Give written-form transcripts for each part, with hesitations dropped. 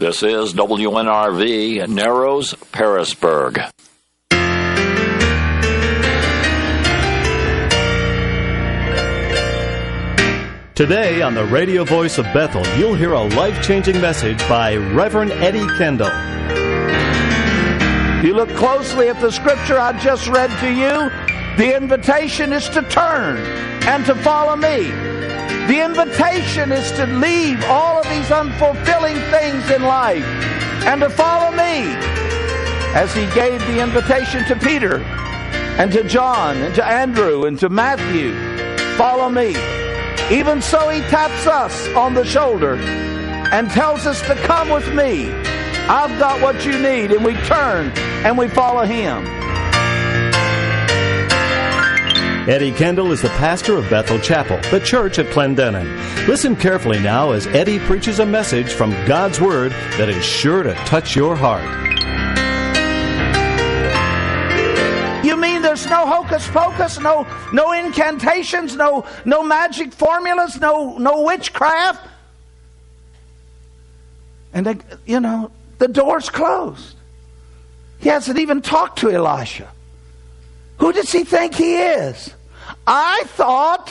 This is WNRV Narrows, Parisburg. Today on the Radio Voice of Bethel, you'll hear a life-changing message by Reverend Eddie Kendall. You look closely at the scripture I just read to you. The invitation is to turn and to follow me. The invitation is to leave all of these unfulfilling things in life and to follow me. As he gave the invitation to Peter and to John and to Andrew and to Matthew, follow me. Even so, he taps us on the shoulder and tells us to come with me. I've got what you need. And we turn and we follow him. Eddie Kendall is the pastor of Bethel Chapel, the church at Clendenin. Listen carefully now as Eddie preaches a message from God's Word that is sure to touch your heart. You mean there's no hocus pocus, no incantations, no magic formulas, no witchcraft? And the door's closed. He hasn't even talked to Elisha. Who does he think he is? I thought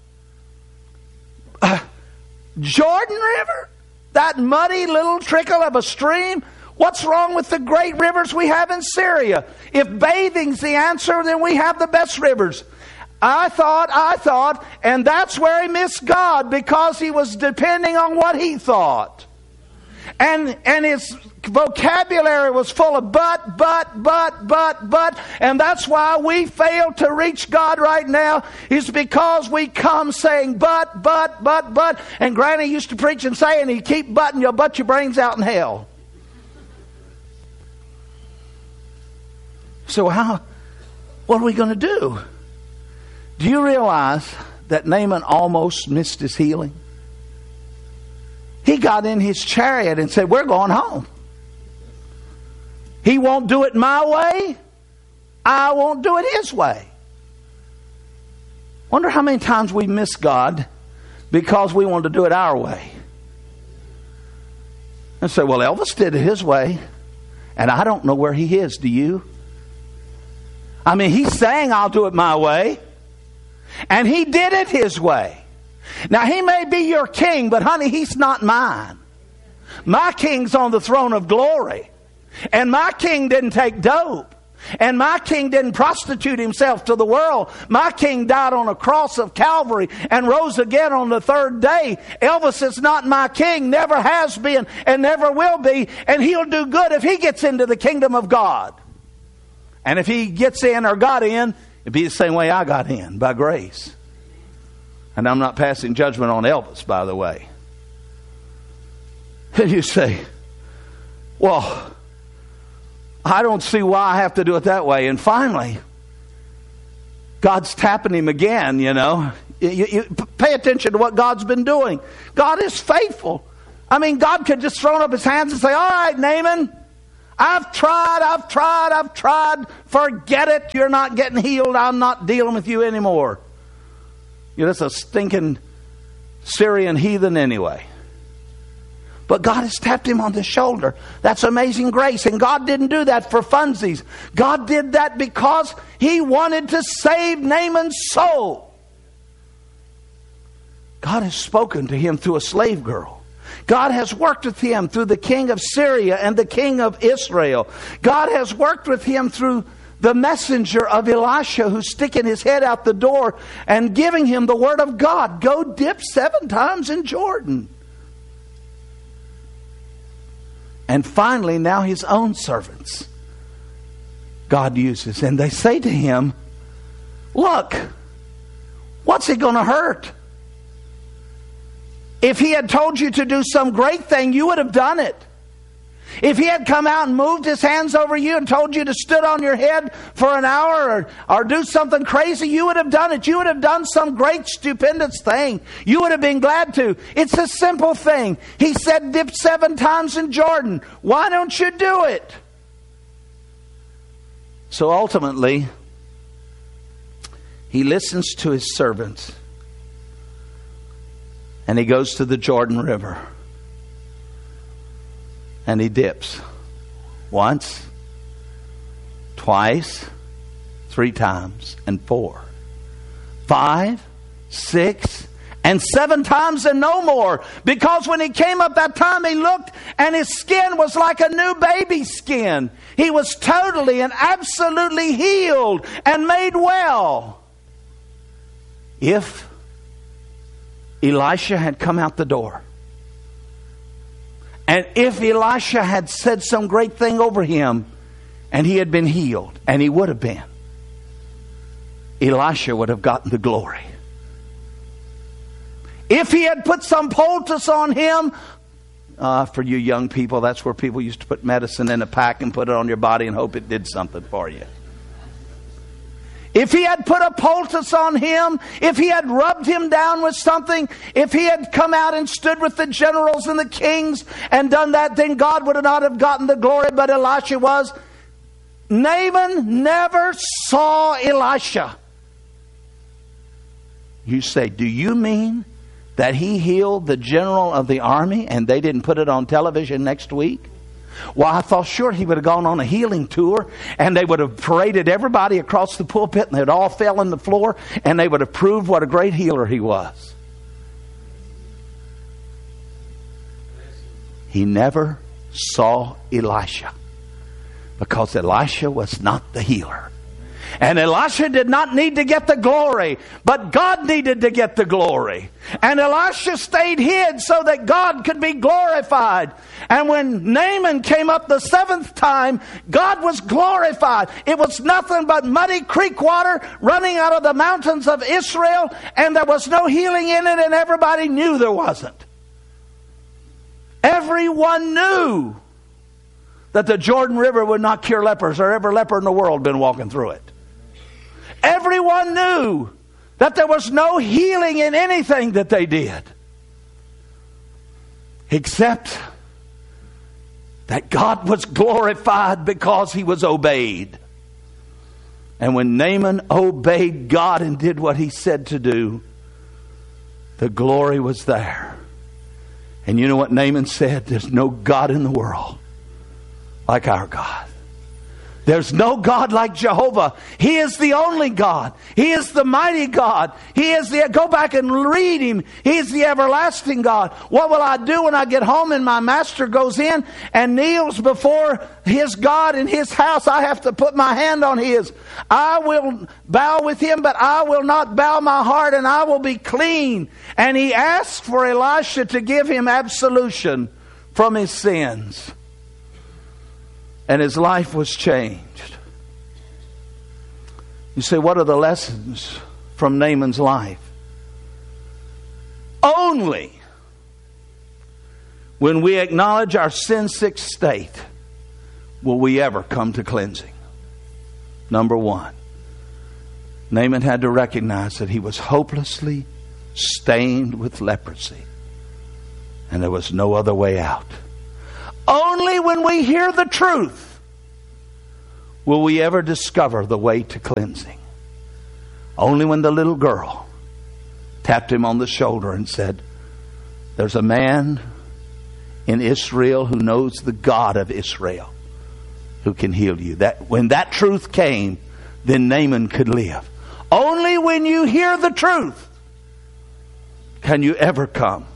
Jordan River, that muddy little trickle of a stream. What's wrong with the great rivers we have in Syria? If bathing's the answer, then we have the best rivers. I thought, and that's where he missed God, because he was depending on what he thought. And his vocabulary was full of but, and that's why we fail to reach God right now, is because we come saying but, and Granny used to preach and say, and you keep butting, you'll butt your brains out in hell. So what are we going to do? Do you realize that Naaman almost missed his healing? He got in his chariot and said, we're going home. He won't do it my way. I won't do it his way. Wonder how many times we miss God because we want to do it our way. And say, well, Elvis did it his way, and I don't know where he is. Do you? I mean, he's saying I'll do it my way, and he did it his way. Now, he may be your king, but honey, he's not mine. My king's on the throne of glory. And my king didn't take dope. And my king didn't prostitute himself to the world. My king died on a cross of Calvary and rose again on the third day. Elvis is not my king, never has been and never will be. And he'll do good if he gets into the kingdom of God. And if he gets in or got in, it'd be the same way I got in, by grace. And I'm not passing judgment on Elvis, by the way. And you say, well, I don't see why I have to do it that way. And finally, God's tapping him again, You pay attention to what God's been doing. God is faithful. I mean, God could just throw up his hands and say, all right, Naaman, I've tried. Forget it. You're not getting healed. I'm not dealing with you anymore. You're just a stinking Syrian heathen anyway. But God has tapped him on the shoulder. That's amazing grace. And God didn't do that for funsies. God did that because he wanted to save Naaman's soul. God has spoken to him through a slave girl. God has worked with him through the king of Syria and the king of Israel. God has worked with him through the messenger of Elisha, who's sticking his head out the door and giving him the word of God. Go dip 7 times in Jordan. And finally, now his own servants God uses. And they say to him, look, what's it going to hurt? If he had told you to do some great thing, you would have done it. If he had come out and moved his hands over you and told you to stood on your head for an hour or do something crazy, you would have done it. You would have done some great stupendous thing. You would have been glad to. It's a simple thing. He said, dip 7 times in Jordan. Why don't you do it? So ultimately, he listens to his servants and he goes to the Jordan River. And he dips. Once, twice, 3 times, and 4, 5, 6, and 7 times and no more. Because when he came up that time, he looked and his skin was like a new baby's skin. He was totally and absolutely healed and made well. If Elisha had come out the door, and if Elisha had said some great thing over him, and he had been healed, and he would have been, Elisha would have gotten the glory. If he had put some poultice on him, for you young people, that's where people used to put medicine in a pack and put it on your body and hope it did something for you. If he had put a poultice on him, if he had rubbed him down with something, if he had come out and stood with the generals and the kings and done that, then God would not have gotten the glory, but Elisha was. Naaman never saw Elisha. You say, do you mean that he healed the general of the army and they didn't put it on television next week? Well, I thought sure he would have gone on a healing tour and they would have paraded everybody across the pulpit and they'd all fell on the floor and they would have proved what a great healer he was. He never saw Elisha because Elisha was not the healer. And Elisha did not need to get the glory, but God needed to get the glory. And Elisha stayed hid so that God could be glorified. And when Naaman came up the 7th time, God was glorified. It was nothing but muddy creek water running out of the mountains of Israel, and there was no healing in it, and everybody knew there wasn't. Everyone knew that the Jordan River would not cure lepers, or every leper in the world been walking through it. Everyone knew that there was no healing in anything that they did, except that God was glorified because he was obeyed. And when Naaman obeyed God and did what he said to do, the glory was there. And you know what Naaman said? There's no God in the world like our God. There's no God like Jehovah. He is the only God. He is the mighty God. He is the, go back and read him. He is the everlasting God. What will I do when I get home and my master goes in and kneels before his God in his house? I have to put my hand on his. I will bow with him, but I will not bow my heart, and I will be clean. And he asked for Elisha to give him absolution from his sins. And his life was changed. You say, what are the lessons from Naaman's life? Only when we acknowledge our sin-sick state will we ever come to cleansing. Number 1, Naaman had to recognize that he was hopelessly stained with leprosy, and there was no other way out. Only when we hear the truth will we ever discover the way to cleansing. Only when the little girl tapped him on the shoulder and said, there's a man in Israel who knows the God of Israel who can heal you. That when that truth came, then Naaman could live. Only when you hear the truth can you ever come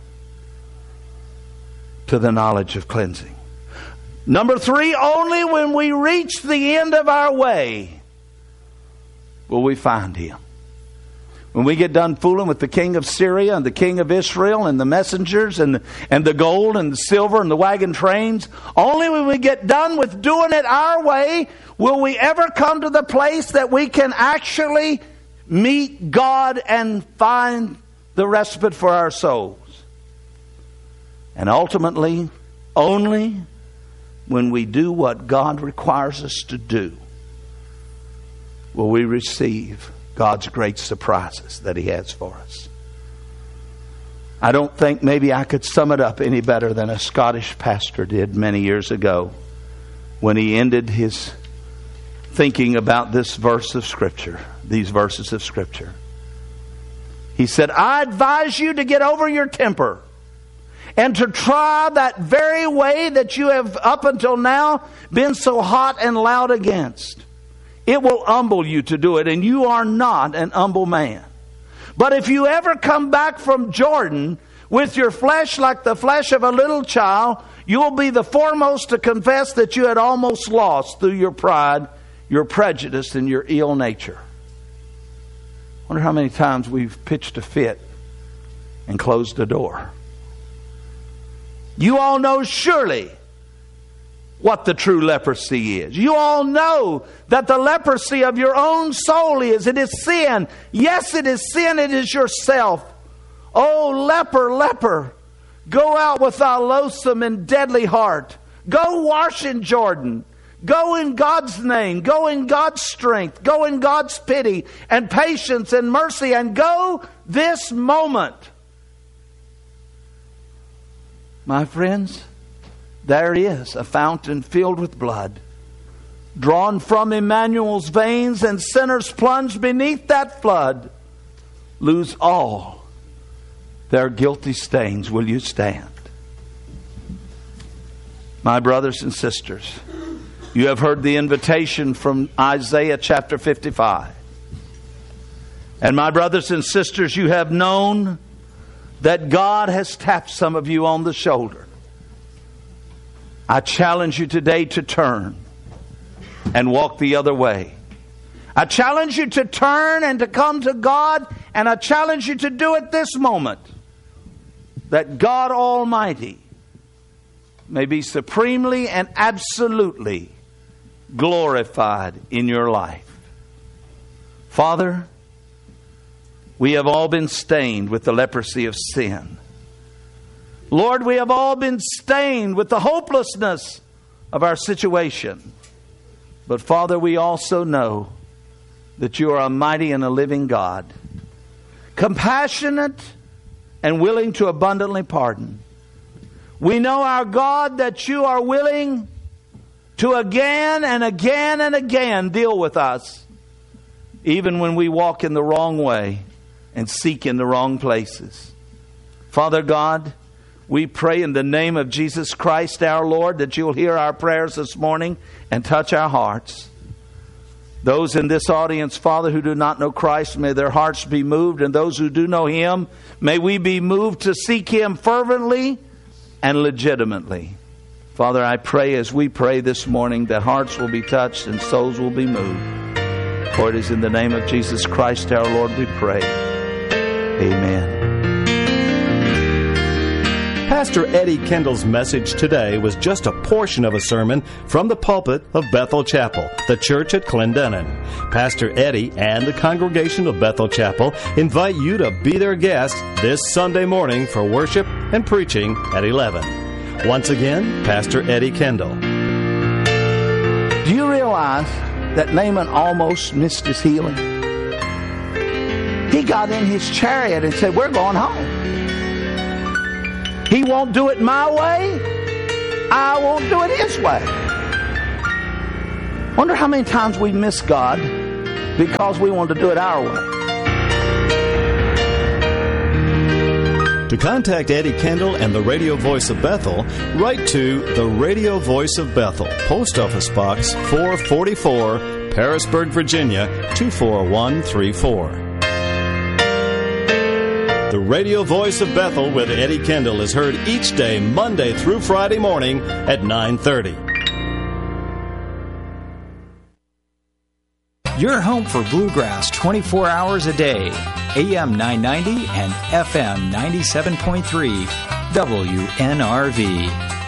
to the knowledge of cleansing. Number 3, only when we reach the end of our way will we find him. When we get done fooling with the king of Syria and the king of Israel and the messengers and the gold and the silver and the wagon trains, only when we get done with doing it our way will we ever come to the place that we can actually meet God and find the respite for our souls. And ultimately, only when we do what God requires us to do will we receive God's great surprises that he has for us. I don't think maybe I could sum it up any better than a Scottish pastor did many years ago when he ended his thinking about this verse of Scripture, these verses of Scripture. He said, I advise you to get over your temper and to try that very way that you have up until now been so hot and loud against. It will humble you to do it, and you are not an humble man. But if you ever come back from Jordan with your flesh like the flesh of a little child, you'll be the foremost to confess that you had almost lost through your pride, your prejudice, and your ill nature. I wonder how many times we've pitched a fit and closed the door. You all know surely what the true leprosy is. You all know that the leprosy of your own soul is. It is sin. Yes, it is sin. It is yourself. Oh, leper, leper, go out with thy loathsome and deadly heart. Go wash in Jordan. Go in God's name. Go in God's strength. Go in God's pity and patience and mercy. And go this moment. My friends, there it is, a fountain filled with blood, drawn from Emmanuel's veins, and sinners plunged beneath that flood lose all their guilty stains. Will you stand? My brothers and sisters, you have heard the invitation from Isaiah chapter 55. And my brothers and sisters, you have known that God has tapped some of you on the shoulder. I challenge you today to turn and walk the other way. I challenge you to turn and to come to God, and I challenge you to do it this moment, that God Almighty may be supremely and absolutely glorified in your life. Father, we have all been stained with the leprosy of sin. Lord, we have all been stained with the hopelessness of our situation. But Father, we also know that you are a mighty and a living God, compassionate and willing to abundantly pardon. We know, our God, that you are willing to again and again and again deal with us, even when we walk in the wrong way and seek in the wrong places. Father God, we pray in the name of Jesus Christ our Lord that you'll hear our prayers this morning and touch our hearts. Those in this audience, Father, who do not know Christ, may their hearts be moved. And those who do know Him, may we be moved to seek Him fervently and legitimately. Father, I pray as we pray this morning that hearts will be touched and souls will be moved. For it is in the name of Jesus Christ our Lord we pray. Amen. Pastor Eddie Kendall's message today was just a portion of a sermon from the pulpit of Bethel Chapel, the church at Clendenin. Pastor Eddie and the congregation of Bethel Chapel invite you to be their guest this Sunday morning for worship and preaching at 11. Once again, Pastor Eddie Kendall. Do you realize that Naaman almost missed his healing? He got in his chariot and said, "We're going home. He won't do it my way. I won't do it His way." Wonder how many times we miss God because we want to do it our way. To contact Eddie Kendall and the Radio Voice of Bethel, write to the Radio Voice of Bethel, Post Office Box 444, Parisburg, Virginia 24134. The Radio Voice of Bethel with Eddie Kendall is heard each day, Monday through Friday morning at 9:30. Your home for bluegrass 24 hours a day. AM 990 and FM 97.3 WNRV.